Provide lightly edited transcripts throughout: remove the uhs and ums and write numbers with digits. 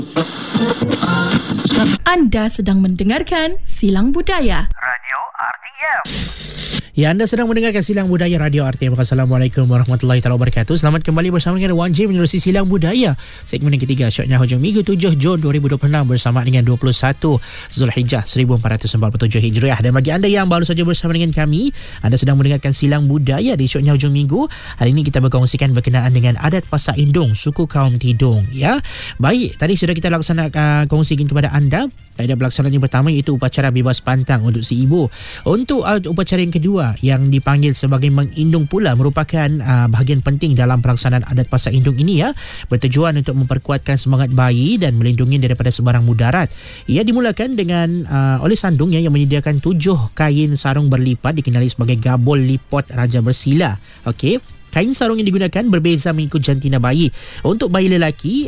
Anda sedang mendengarkan Silang Budaya Radio RTM. Ya, anda sedang mendengarkan Silang Budaya Radio RTM. Assalamualaikum warahmatullahi wabarakatuh. Selamat kembali bersama dengan Wan J menerusi Silang Budaya. Segmen yang ketiga, syoknya hujung minggu 7 Jun 2026 bersama dengan 21 Zulhijjah 1447 Hijriah. Dan bagi anda yang baru saja bersama dengan kami, anda sedang mendengarkan Silang Budaya di syoknya hujung minggu. Hari ini kita berkongsikan berkenaan dengan adat Pasak Indung suku kaum Tidung. Ya, baik, tadi sudah kita laksanakan kongsikan kepada anda. Kaedah pelaksanaan yang pertama iaitu upacara bebas pantang untuk si ibu. Untuk upacara yang kedua yang dipanggil sebagai mengindung pula merupakan bahagian penting dalam pelaksanaan adat Pasak Indung ini, ya, bertujuan untuk memperkuatkan semangat bayi dan melindungi daripada sebarang mudarat. Ia dimulakan dengan oleh sandung yang menyediakan 7 kain sarung berlipat dikenali sebagai gabol lipot Raja Bersila. Okey. Kain sarung yang digunakan berbeza mengikut jantina bayi. Untuk bayi lelaki,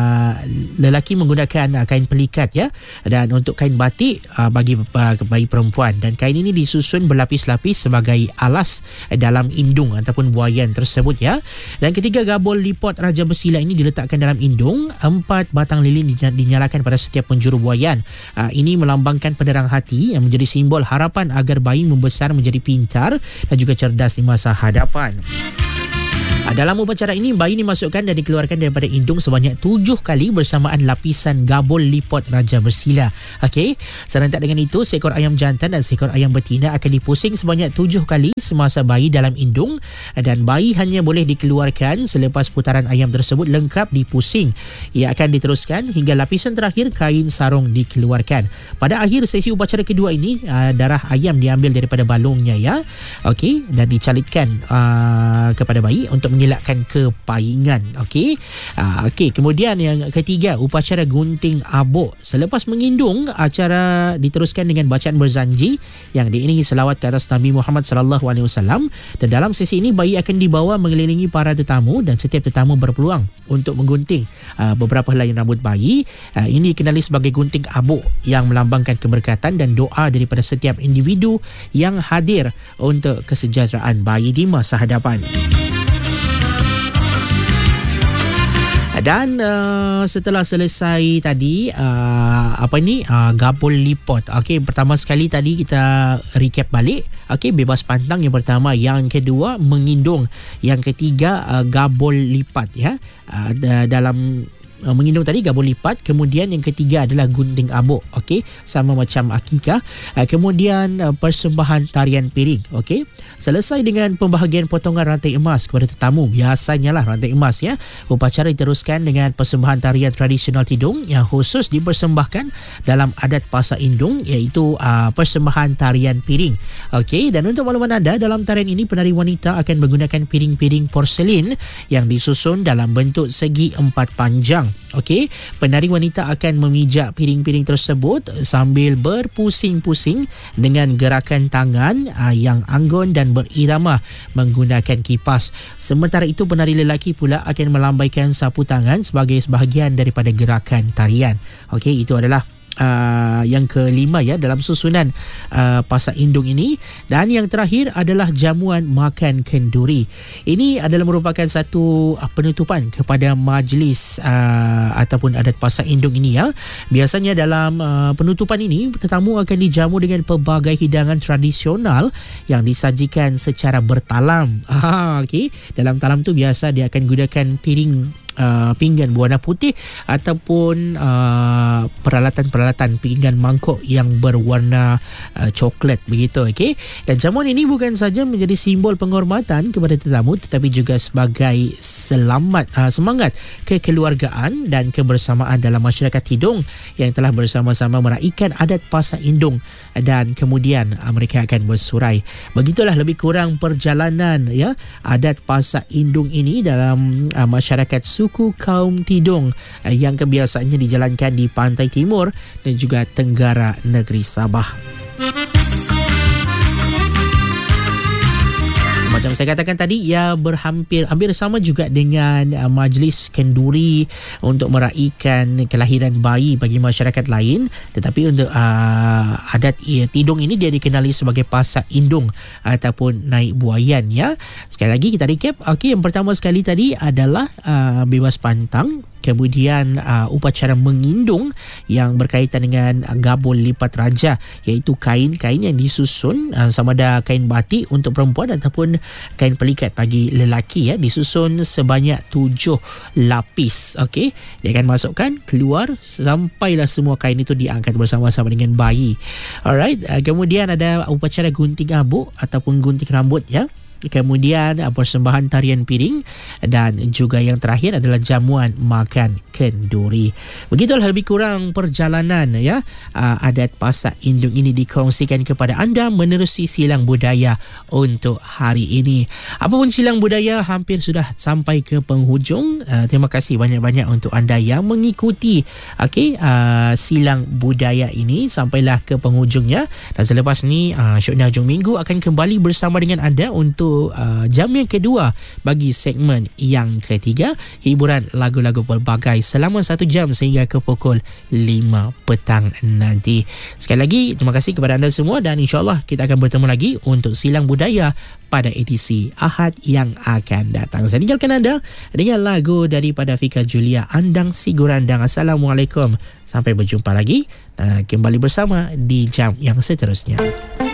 lelaki menggunakan kain pelikat, ya, dan untuk kain batik bagi bayi perempuan. Dan kain ini disusun berlapis-lapis sebagai alas dalam indung ataupun buaian tersebut, ya. Dan ketiga gabol lipot Raja Bersila ini diletakkan dalam indung. 4 batang lilin dinyalakan pada setiap penjuru buaian. Ini melambangkan penerang hati yang menjadi simbol harapan agar bayi membesar menjadi pintar dan juga cerdas di masa hadapan. Dalam upacara ini, bayi dimasukkan dan dikeluarkan daripada indung sebanyak 7 kali bersamaan lapisan gabol lipot Raja Bersila. Okey, serentak dengan itu, seekor ayam jantan dan seekor ayam betina akan dipusing sebanyak 7 kali semasa bayi dalam indung, dan bayi hanya boleh dikeluarkan selepas putaran ayam tersebut lengkap dipusing. Ia akan diteruskan hingga lapisan terakhir kain sarung dikeluarkan. Pada akhir sesi upacara kedua ini, darah ayam diambil daripada balungnya, ya. Okey, dan dicalitkan kepada bayi untuk mengelakkan kepaingan. Okey. Kemudian yang ketiga, upacara gunting abuk. Selepas mengindung, acara diteruskan dengan bacaan berzanji yang diiringi selawat ke atas Nabi Muhammad sallallahu alaihi wasallam. Dan dalam sesi ini, bayi akan dibawa mengelilingi para tetamu dan setiap tetamu berpeluang untuk menggunting beberapa helai rambut bayi. Ini dikenali sebagai gunting abuk yang melambangkan keberkatan dan doa daripada setiap individu yang hadir untuk kesejahteraan bayi di masa hadapan. Dan setelah selesai tadi gabol lipot. Okey, pertama sekali tadi kita recap balik. Okey, bebas pantang yang pertama, yang kedua mengindung, yang ketiga gabol lipat, ya. Dalam mengindung tadi gabol lipat, kemudian yang ketiga adalah gunting abuk. Okey, sama macam akikah. Kemudian persembahan tarian piring. Okey, selesai dengan pembahagian potongan rantai emas kepada tetamu, biasanya lah rantai emas, ya. Upacara diteruskan dengan persembahan tarian tradisional Tidung yang khusus dipersembahkan dalam adat Pasak Indung, iaitu persembahan tarian piring. Okey, dan untuk makluman anda, dalam tarian ini penari wanita akan menggunakan piring-piring porselin yang disusun dalam bentuk segi 4 panjang. Okey, penari wanita akan memijak piring-piring tersebut sambil berpusing-pusing dengan gerakan tangan yang anggun dan berirama menggunakan kipas. Sementara itu, penari lelaki pula akan melambaikan sapu tangan sebagai sebahagian daripada gerakan tarian. Okey, itu adalah yang kelima, ya, dalam susunan Pasak Indung ini. Dan yang terakhir adalah jamuan makan kenduri. Ini adalah merupakan satu penutupan kepada majlis ataupun adat Pasak Indung ini, ya. Biasanya dalam penutupan ini, tetamu akan dijamu dengan pelbagai hidangan tradisional yang disajikan secara bertalam. Okey, dalam talam tu biasa dia akan gunakan pinggan berwarna putih ataupun peralatan-peralatan pinggan mangkuk yang berwarna coklat, begitu. Okey, dan jamuan ini bukan saja menjadi simbol penghormatan kepada tetamu, tetapi juga sebagai semangat kekeluargaan dan kebersamaan dalam masyarakat Tidung yang telah bersama-sama meraihkan adat Pasak Indung, dan kemudian mereka akan bersurai. Begitulah lebih kurang perjalanan, ya, adat Pasak Indung ini dalam masyarakat suku kaum Tidung yang kebiasaannya dijalankan di pantai timur dan juga tenggara negeri Sabah. Macam saya katakan tadi, ia hampir sama juga dengan majlis kenduri untuk meraihkan kelahiran bayi bagi masyarakat lain. Tetapi untuk adat Tidung ini, dia dikenali sebagai Pasak Indung ataupun naik buaian, ya. Sekali lagi kita recap. Okey, yang pertama sekali tadi adalah bebas pantang. kemudian upacara mengindung yang berkaitan dengan gabul lipat raja, iaitu kain-kain yang disusun sama ada kain batik untuk perempuan ataupun kain pelikat bagi lelaki, disusun sebanyak 7 lapis. Okey, dia akan masukkan keluar sampailah semua kain itu diangkat bersama-sama dengan bayi. Alright, kemudian ada upacara gunting abu ataupun gunting rambut, kemudian persembahan tarian piring, dan juga yang terakhir adalah jamuan makan kenduri. Begitulah lebih kurang perjalanan adat Pasak Indung ini dikongsikan kepada anda menerusi silang budaya untuk hari ini. Apapun silang budaya hampir sudah sampai ke penghujung. Terima kasih banyak-banyak untuk anda yang mengikuti silang budaya ini sampailah ke penghujungnya. Dan selepas ni Syoknya Hujung Minggu akan kembali bersama dengan anda untuk jam yang kedua bagi segmen yang ketiga, hiburan lagu-lagu berbagai selama 1 jam sehingga ke pukul 5 petang nanti. Sekali lagi terima kasih kepada anda semua dan insyaAllah kita akan bertemu lagi untuk silang budaya pada edisi Ahad yang akan datang. Saya tinggalkan anda dengan lagu daripada Fika Julia, Andang Sigurandang. Assalamualaikum, sampai berjumpa lagi kembali bersama di jam yang seterusnya.